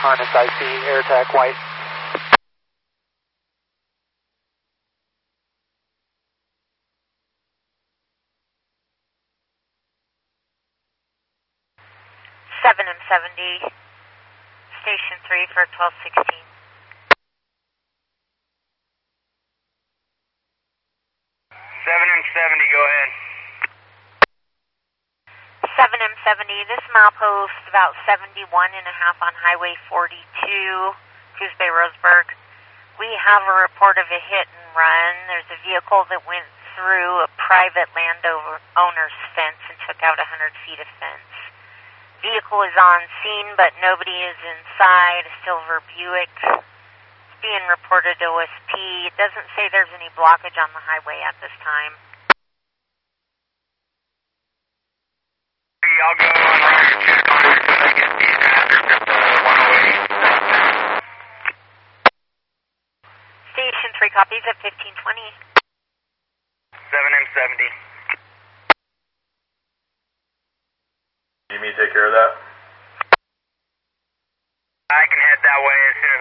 harness IC, air attack white. M70, Station 3 for 1216. 7M70, go ahead. 7M70, this milepost about 71.5 on Highway 42, Coos Bay, Roseburg. We have a report of a hit and run. There's a vehicle that went through a private landowner's fence and took out 100 feet of fence. Vehicle is on scene, but nobody is inside. A silver Buick. It's being reported to OSP. It doesn't say there's any blockage on the highway at this time. I'll go on roger, check on it when I get the traffic at the 108. Station 3 copies at 1520. 7M70. You need me to take care of that? I can head that way as soon